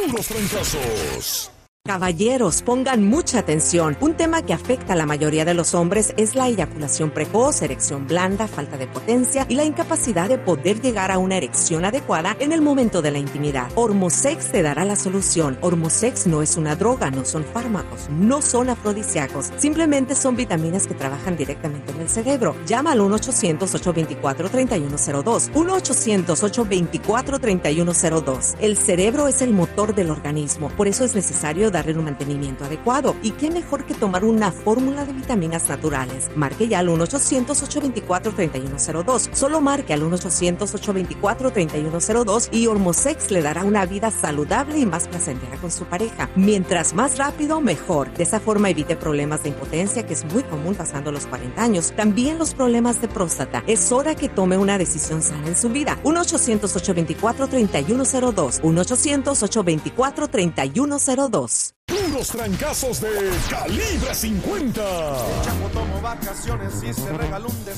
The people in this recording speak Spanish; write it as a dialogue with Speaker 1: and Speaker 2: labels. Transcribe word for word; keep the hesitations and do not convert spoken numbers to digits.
Speaker 1: Puros Trancazos.
Speaker 2: Caballeros, pongan mucha atención. Un tema que afecta a la mayoría de los hombres es la eyaculación precoz, erección blanda, falta de potencia y la incapacidad de poder llegar a una erección adecuada en el momento de la intimidad. Ormosex te dará la solución. Ormosex no es una droga, no son fármacos, no son afrodisíacos. Simplemente son vitaminas que trabajan directamente en el cerebro. Llama al uno ochocientos, ocho dos cuatro, tres uno cero dos. uno ochocientos, ocho dos cuatro, tres uno cero dos. El cerebro es el motor del organismo, por eso es necesario darle un mantenimiento adecuado. ¿Y qué mejor que tomar una fórmula de vitaminas naturales? Marque ya al uno ochocientos, ocho dos cuatro, tres uno cero dos. Solo marque al uno ochocientos, ocho dos cuatro, tres uno cero dos y Ormosex le dará una vida saludable y más placentera con su pareja. Mientras más rápido, mejor. De esa forma evite problemas de impotencia, que es muy común pasando los cuarenta años. También los problemas de próstata. Es hora que tome una decisión sana en su vida. uno ochocientos, ocho dos cuatro, tres uno cero dos. uno ochocientos, ocho dos cuatro, tres uno cero dos.
Speaker 1: Puros Trancazos de Calibre cincuenta.
Speaker 3: El Chapo tomó vacaciones y se regaló un descanso.